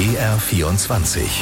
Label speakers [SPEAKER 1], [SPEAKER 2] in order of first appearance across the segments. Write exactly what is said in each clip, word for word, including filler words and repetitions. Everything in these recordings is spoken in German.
[SPEAKER 1] B R vierundzwanzig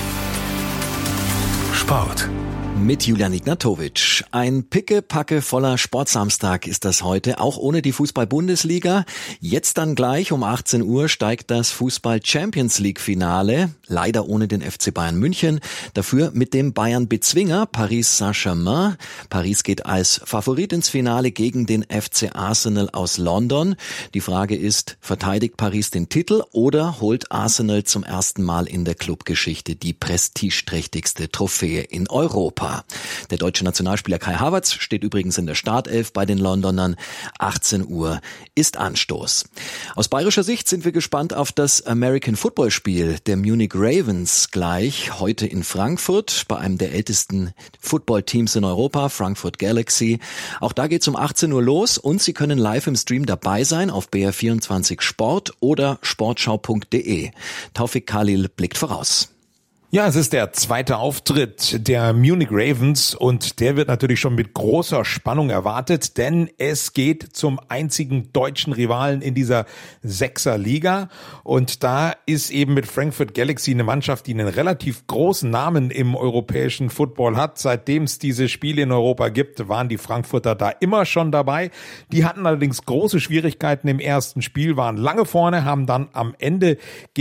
[SPEAKER 1] Sport.
[SPEAKER 2] Mit Julian Ignatowitsch. Ein Pickepacke voller Sportsamstag ist das heute, auch ohne die Fußball-Bundesliga. Jetzt dann gleich um achtzehn Uhr steigt das Fußball-Champions-League-Finale, leider ohne den F C Bayern München, dafür mit dem Bayern-Bezwinger Paris Saint-Germain. Paris geht als Favorit ins Finale gegen den F C Arsenal aus London. Die Frage ist, verteidigt Paris den Titel oder holt Arsenal zum ersten Mal in der Clubgeschichte die prestigeträchtigste Trophäe in Europa? Der deutsche Nationalspieler Kai Havertz steht übrigens in der Startelf bei den Londonern. achtzehn Uhr ist Anstoß. Aus bayerischer Sicht sind wir gespannt auf das American Football Spiel der Munich Ravens gleich heute in Frankfurt bei einem der ältesten Football-Teams in Europa, Frankfurt Galaxy. Auch da geht's um achtzehn Uhr los und Sie können live im Stream dabei sein auf B R vierundzwanzig Sport oder sportschau punkt de. Taufik Khalil blickt voraus.
[SPEAKER 3] Ja, es ist der zweite Auftritt der Munich Ravens und der wird natürlich schon mit großer Spannung erwartet, denn es geht zum einzigen deutschen Rivalen in dieser Sechser-Liga und da ist eben mit Frankfurt Galaxy eine Mannschaft, die einen relativ großen Namen im europäischen Football hat. Seitdem es diese Spiele in Europa gibt, waren die Frankfurter da immer schon dabei. Die hatten allerdings große Schwierigkeiten im ersten Spiel, waren lange vorne, haben dann am Ende